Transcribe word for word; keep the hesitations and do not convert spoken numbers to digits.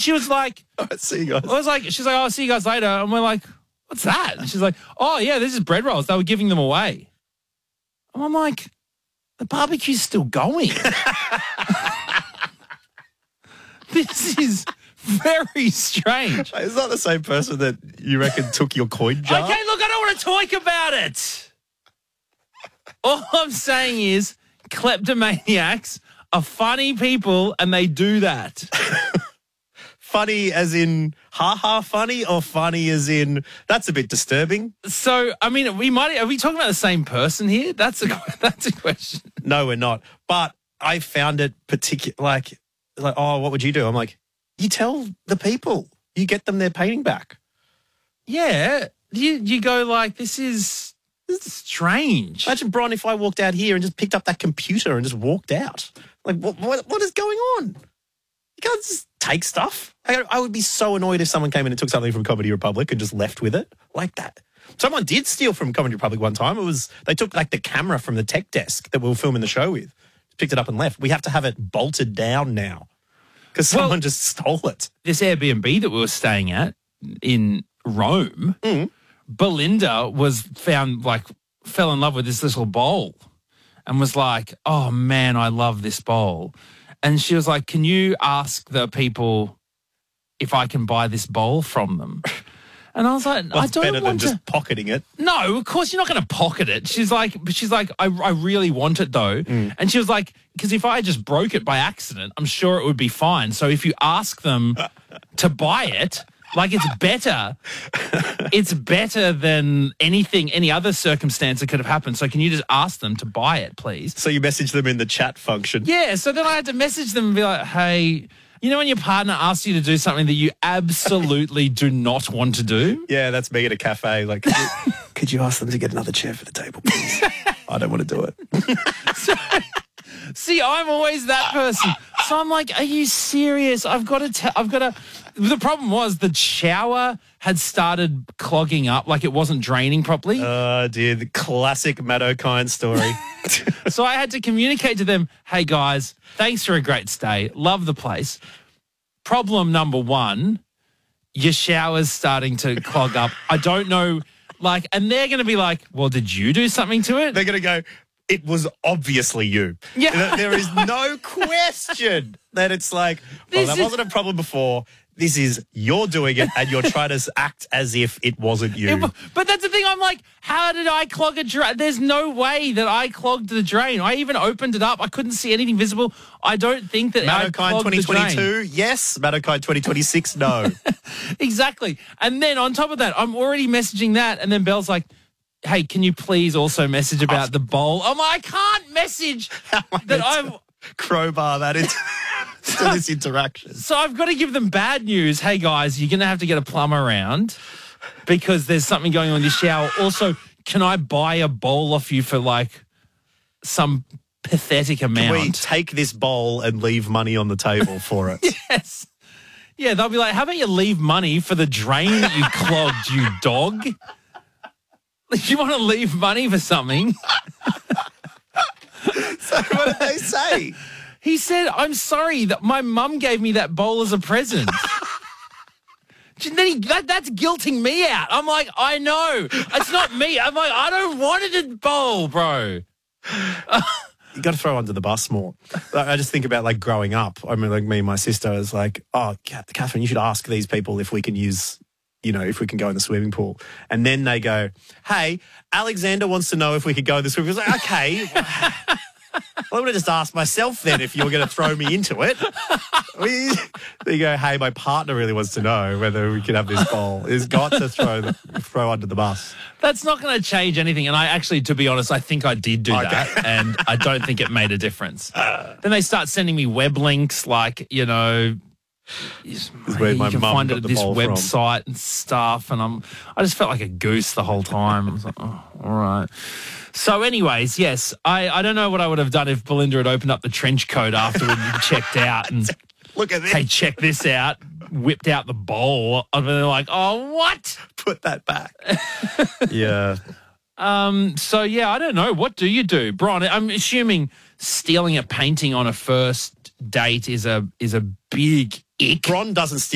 she was like, All right, see you guys. I was like, she's like, oh, I'll see you guys later. And we're like, what's that? And she's like, oh, yeah, this is bread rolls. They were giving them away. And I'm like, the barbecue's still going. This is very strange. Is that the same person that you reckon took your coin jar? Okay, look, I don't want to talk about it. All I'm saying is kleptomaniacs are funny people and they do that. Funny as in ha-ha funny or funny as in that's a bit disturbing? So, I mean, we might, are we talking about the same person here? That's a, that's a question. No, we're not. But I found it particular, like, like, oh, what would you do? I'm like, you tell the people. You get them their painting back. Yeah. You, you go like, this is, this is strange. Imagine, Bron, if I walked out here and just picked up that computer and just walked out. Like, what, what, what is going on? You can't just take stuff. I, I would be so annoyed if someone came in and took something from Comedy Republic and just left with it like that. Someone did steal from Comedy Republic one time. It was they took like the camera from the tech desk that we were filming the show with, picked it up and left. We have to have it bolted down now because someone Well, just stole it. This Airbnb that we were staying at in Rome, Mm. Belinda was found like fell in love with this little bowl and was like, oh man, I love this bowl. And she was like, can you ask the people if I can buy this bowl from them? And I was like, Well, I it's don't better want than to. just pocketing it. No, of course you're not going to pocket it. She's like, but she's like, I, I really want it though. Mm. And she was like, because if I just broke it by accident, I'm sure it would be fine. So if you ask them to buy it, like it's better. It's better than anything, any other circumstance that could have happened. So can you just ask them to buy it, please? So you message them in the chat function. Yeah. So then I had to message them and be like, hey, you know when your partner asks you to do something that you absolutely do not want to do? Yeah, that's me at a cafe. Like, could you, could you ask them to get another chair for the table, please? I don't want to do it. So, see, I'm always that person. So I'm like, are you serious? I've got to tell, I've got to. The problem was the shower had started clogging up, like it wasn't draining properly. Oh, dear. The classic Matt O'Kine story. So I had to communicate to them, hey guys, thanks for a great stay. Love the place. Problem number one, your shower's starting to clog up. I don't know, like, and they're going to be like, well, did you do something to it? They're going to go, it was obviously you. Yeah. There is no question that it's like, well, This that is- wasn't a problem before. This is you're doing it and you're trying to act as if it wasn't you. It- but that's the thing. I'm like, how did I clog a drain? There's no way that I clogged the drain. I even opened it up. I couldn't see anything visible. I don't think that I Matt O'Kine clogged twenty the drain. twenty-two, yes. Matt O'Kine twenty twenty-six, no. Exactly. And then on top of that, I'm already messaging that. And then Belle's like, hey, can you please also message about the bowl? I'm like, I can't message that I've... Crowbar that into to this interaction. So I've got to give them bad news. Hey, guys, you're going to have to get a plumber around because there's something going on in your shower. Also, can I buy a bowl off you for like some pathetic amount? We take this bowl and leave money on the table for it. Yes. Yeah, they'll be like, how about you leave money for the drain that you clogged, you dog? You want to leave money for something? So what did they say? He said, I'm sorry that my mum gave me that bowl as a present. Then he, that, that's guilting me out. I'm like, I know. It's not me. I'm like, I don't want it in bowl, bro. You got to throw under the bus more. Like, I just think about like growing up. I mean, like me and my sister was like, oh, Catherine, you should ask these people if we can use, you know, if we can go in the swimming pool. And then they go, hey, Alexander wants to know if we could go in the swimming pool. I was like, okay. Well, I would have just asked myself then if you were going to throw me into it. We, you go, hey, my partner really wants to know whether we can have this bowl. He's got to throw the, throw under the bus. That's not going to change anything. And I actually, to be honest, I think I did do Okay. that. And I don't think it made a difference. Then they start sending me web links like, you know, is where you my can mum find it got at the this bowl from. website and stuff. And I'm, I just felt like a goose the whole time. I was like, oh, all right. So anyways, yes, I, I don't know what I would have done if Belinda had opened up the trench coat afterward and checked out and, Look at this. hey, check this out, whipped out the bowl. And they're like, oh, what? Put that back. Yeah. Um. So, yeah, I don't know. What do you do? Bron, I'm assuming stealing a painting on a first date is a is a big ick. Bron doesn't